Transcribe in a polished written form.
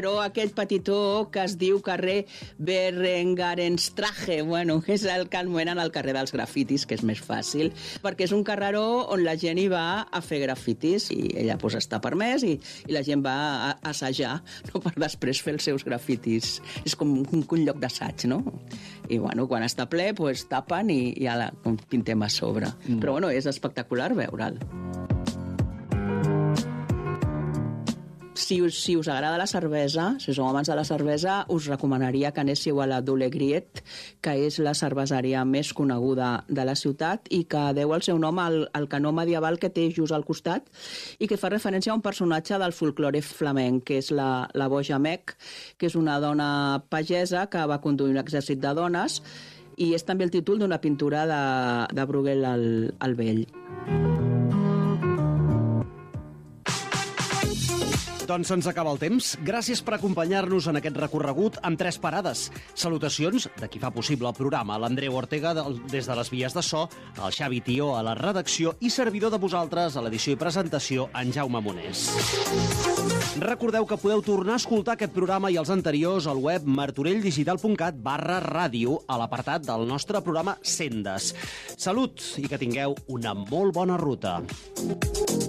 Però aquell petitó que es diu carrer Berengarenstraße, que és el que anomenen el carrer dels grafitis, que és més fàcil, perquè és un carreró on la gent hi va a fer grafitis i ella està permès i la gent va a assajar, per després fer els seus grafitis. És com un lloc d'assaig, no? I quan està ple, tapen i ala, pintem a sobre. Però és espectacular veure'l. Si us agrada la cervesa, si sou amants de la cervesa, us recomanaria que anéssiu a la Doulegriet, que és la cerveseria més coneguda de la ciutat i que deu el seu nom al canó medieval que té just al costat i que fa referència a un personatge del folklore flamenc, que és la Boja Mec, que és una dona pagesa que va conduir un exèrcit de dones i és també el títol d'una pintura de Bruegel el Vell. Doncs se'ns acaba el temps. Gràcies per acompanyar-nos en aquest recorregut amb 3 parades. Salutacions de qui fa possible el programa, l'Andreu Ortega des de les vies de so, el Xavi Tió a la redacció i servidor de vosaltres a l'edició i presentació, en Jaume Monés. Recordeu que podeu tornar a escoltar aquest programa i els anteriors al web martorelldigital.cat/ràdio a l'apartat del nostre programa Sendes. Salut i que tingueu una molt bona ruta.